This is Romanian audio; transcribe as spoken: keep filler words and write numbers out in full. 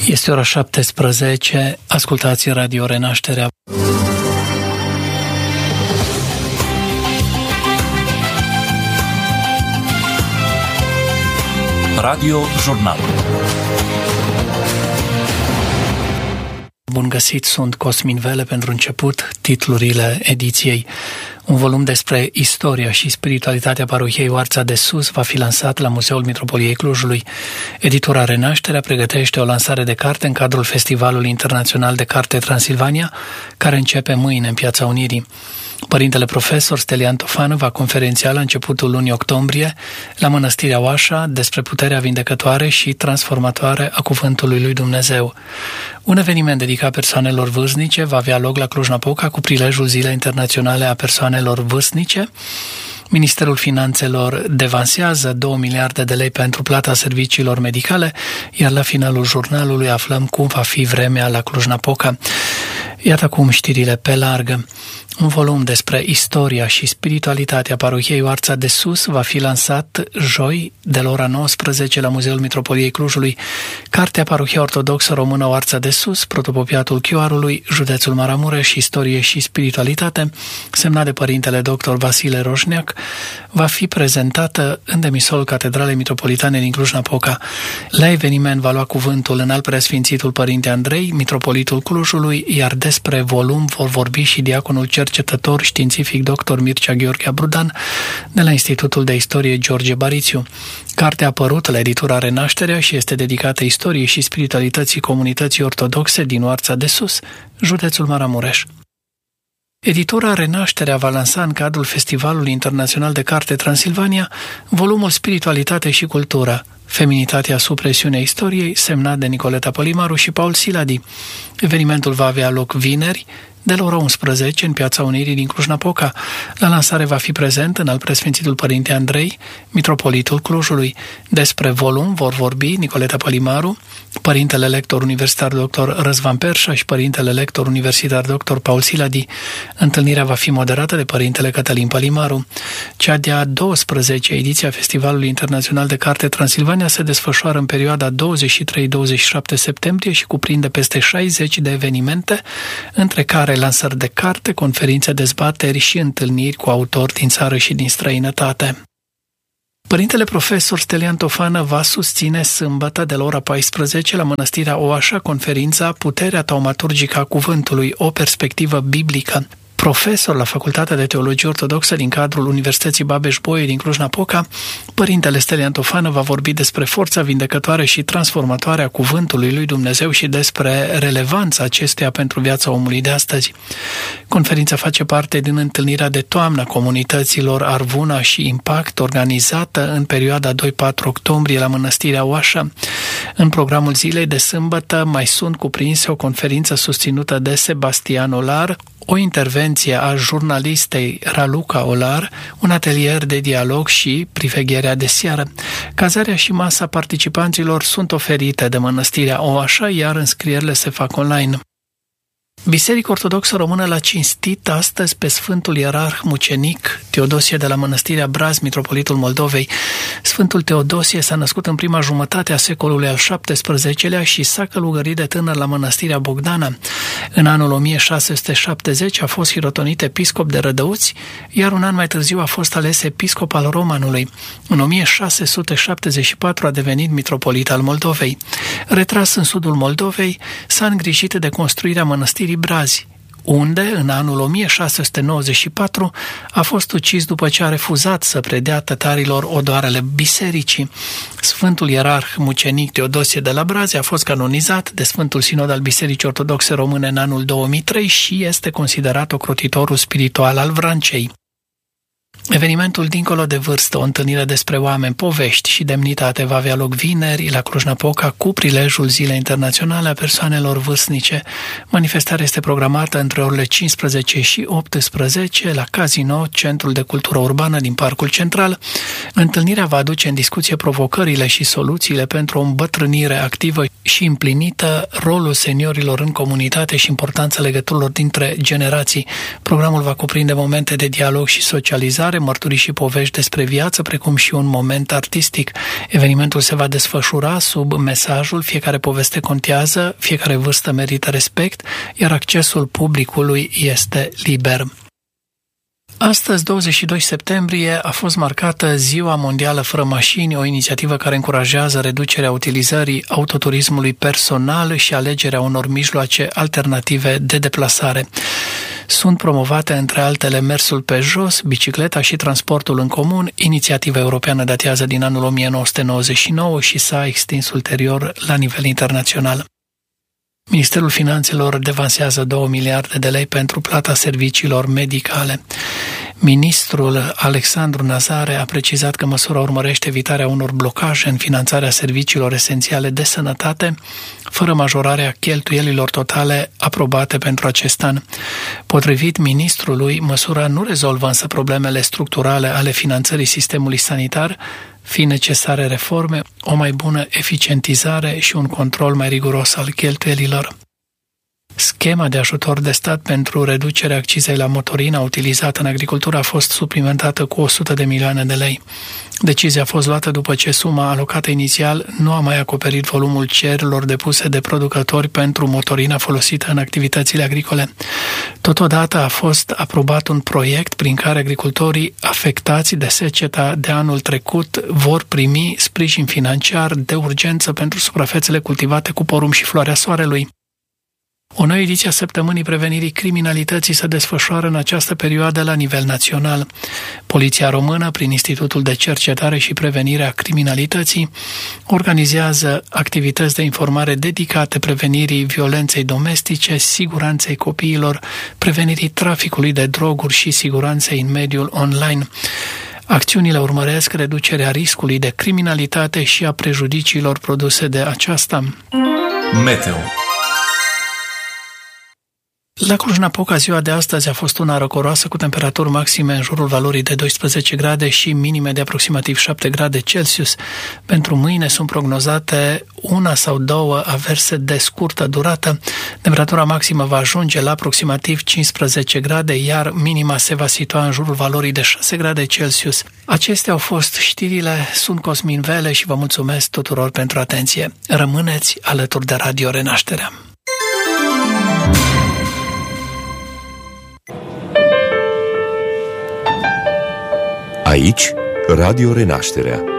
Este ora șaptesprezece, ascultați Radio Renașterea. Radio Jurnal. Bun găsit, sunt Cosmin Vele. Pentru început, titlurile ediției. Un volum despre istoria și spiritualitatea parohiei Oarța de Sus va fi lansat la Muzeul Mitropoliei Clujului. Editura Renașterea pregătește o lansare de carte în cadrul Festivalului Internațional de Carte Transilvania, care începe mâine în Piața Unirii. Părintele profesor Stelian Tofană va conferenția la începutul lunii octombrie la Mănăstirea Oașa despre puterea vindecătoare și transformatoare a Cuvântului lui Dumnezeu. Un eveniment dedicat persoanelor vârstnice va avea loc la Cluj-Napoca cu prilejul Zilei Internaționale a Persoanelor Vârstnice. Ministerul Finanțelor devansează două miliarde de lei pentru plata serviciilor medicale, iar la finalul jurnalului aflăm cum va fi vremea la Cluj-Napoca. Iată acum știrile pe larg. Un volum despre istoria și spiritualitatea parohiei Oarța de Sus va fi lansat joi de la ora nouăsprezece la Muzeul Mitropoliei Clujului. Cartea Parohia Ortodoxă Română Oarța de Sus, Protopopiatul Chioarului, Județul Maramureș, Istorie și Spiritualitate, semnat de părintele doctor Vasile Roșneac, va fi prezentată în demisolul Catedralei Mitropolitane din Cluj-Napoca. La eveniment va lua cuvântul Înalt Preasfințitul Părinte Andrei, Mitropolitul Clujului, iar despre volum vor vorbi și diaconul cercetător științific doctor Mircea Gheorghe Abrudan de la Institutul de Istorie George Barițiu. Cartea a apărut la editura Renașterea și este dedicată istoriei și spiritualității comunității ortodoxe din Oarța de Sus, județul Maramureș. Editura Renașterea va lansa în cadrul Festivalului Internațional de Carte Transilvania volumul Spiritualitate și Cultură, Feminitatea sub presiunea istoriei, semnat de Nicoleta Pălimaru și Paul Siladi. Evenimentul va avea loc vineri, de la ora unsprezece în Piața Unirii din Cluj-Napoca. La lansare va fi prezent Înalt Preasfințitul Părinte Andrei, Mitropolitul Clujului. Despre volum vor vorbi Nicoleta Pălimaru, Părintele Lector Universitar doctor Răzvan Perșa și Părintele Lector Universitar doctor Paul Siladi. Întâlnirea va fi moderată de Părintele Cătălin Pălimaru. Cea de-a douăsprezecea ediție a Festivalului Internațional de Carte Transilvania se desfășoară în perioada douăzeci și trei douăzeci și șapte septembrie și cuprinde peste șaizeci de evenimente, între care lansări de carte, conferințe, dezbateri și întâlniri cu autori din țară și din străinătate. Părintele profesor Stelian Tofană va susține sâmbătă de la ora paisprezece la Mănăstirea Oașa conferința Puterea taumaturgică a Cuvântului, o perspectivă biblică. Profesor la Facultatea de Teologie Ortodoxă din cadrul Universității Babeș-Bolyai din Cluj-Napoca, părintele Stelian Tofană va vorbi despre forța vindecătoare și transformatoare a Cuvântului lui Dumnezeu și despre relevanța acestuia pentru viața omului de astăzi. Conferința face parte din întâlnirea de toamnă a comunităților Arvuna și Impact, organizată în perioada doi-patru octombrie la Mănăstirea Oașa. În programul zilei de sâmbătă mai sunt cuprinse o conferință susținută de Sebastian Olar, o intervenție a jurnalistei Raluca Olar, un atelier de dialog și privegherea de seară. Cazarea și masa participanților sunt oferite de Mănăstirea Oașa, iar înscrierile se fac online. Biserica Ortodoxă Română l-a cinstit astăzi pe Sfântul Ierarh Mucenic Teodosie de la Mănăstirea Braz, Mitropolitul Moldovei. Sfântul Teodosie s-a născut în prima jumătate a secolului al șaptesprezecelea și s-a călugărit de tânăr la Mănăstirea Bogdana. În anul o mie șase sute șaptezeci a fost hirotonit episcop de Rădăuți, iar un an mai târziu a fost ales episcop al Romanului. În o mie șase sute șaptezeci și patru a devenit mitropolit al Moldovei. Retras în sudul Moldovei, s-a îngrijit de construirea mănăstirii Brazi, unde, în anul o mie șase sute nouăzeci și patru, a fost ucis după ce a refuzat să predea tătarilor odoarele bisericii. Sfântul Ierarh Mucenic Teodosie de la Brazi a fost canonizat de Sfântul Sinod al Bisericii Ortodoxe Române în anul două mii trei și este considerat ocrotitorul spiritual al Vrancei. Evenimentul Dincolo de vârstă, o întâlnire despre oameni, povești și demnitate, va avea loc vineri la Cluj-Napoca cu prilejul Zilei Internaționale a Persoanelor Vârstnice. Manifestarea este programată între orele cincisprezece și optsprezece la Casino, Centrul de Cultură Urbană din Parcul Central. Întâlnirea va aduce în discuție provocările și soluțiile pentru o îmbătrânire activă și împlinită, rolul seniorilor în comunitate și importanța legăturilor dintre generații. Programul va cuprinde momente de dialog și socializare, cântare, mărturii și povești despre viață, precum și un moment artistic. Evenimentul se va desfășura sub mesajul "Fiecare poveste contează, fiecare vârstă merită respect", iar accesul publicului este liber. Astăzi, douăzeci și doi septembrie, a fost marcată Ziua Mondială Fără Mașini, o inițiativă care încurajează reducerea utilizării autoturismului personal și alegerea unor mijloace alternative de deplasare. Sunt promovate, între altele, mersul pe jos, bicicleta și transportul în comun. Inițiativa europeană datează din anul o mie nouă sute nouăzeci și nouă și s-a extins ulterior la nivel internațional. Ministerul Finanțelor devansează două miliarde de lei pentru plata serviciilor medicale. Ministrul Alexandru Nazare a precizat că măsura urmărește evitarea unor blocaje în finanțarea serviciilor esențiale de sănătate, fără majorarea cheltuielilor totale aprobate pentru acest an. Potrivit ministrului, măsura nu rezolvă însă problemele structurale ale finanțării sistemului sanitar, fiind necesare reforme, o mai bună eficientizare și un control mai riguros al cheltuielilor. Schema de ajutor de stat pentru reducerea accizei la motorină utilizată în agricultură a fost suplimentată cu o sută de milioane de lei. Decizia a fost luată după ce suma alocată inițial nu a mai acoperit volumul cererilor depuse de producători pentru motorina folosită în activitățile agricole. Totodată a fost aprobat un proiect prin care agricultorii afectați de seceta de anul trecut vor primi sprijin financiar de urgență pentru suprafețele cultivate cu porumb și floarea soarelui. O nouă ediție a Săptămânii Prevenirii Criminalității se desfășoară în această perioadă la nivel național. Poliția Română, prin Institutul de Cercetare și Prevenire a Criminalității, organizează activități de informare dedicate prevenirii violenței domestice, siguranței copiilor, prevenirii traficului de droguri și siguranței în mediul online. Acțiunile urmăresc reducerea riscului de criminalitate și a prejudiciilor produse de aceasta. Meteo. La Cluj-Napoca, ziua de astăzi a fost una răcoroasă, cu temperaturi maxime în jurul valorii de doisprezece grade și minime de aproximativ șapte grade Celsius. Pentru mâine sunt prognozate una sau două averse de scurtă durată. Temperatura maximă va ajunge la aproximativ cincisprezece grade, iar minima se va situa în jurul valorii de șase grade Celsius. Acestea au fost știrile. Sunt Cosmin Vele și vă mulțumesc tuturor pentru atenție. Rămâneți alături de Radio Renașterea. Aici, Radio Renașterea.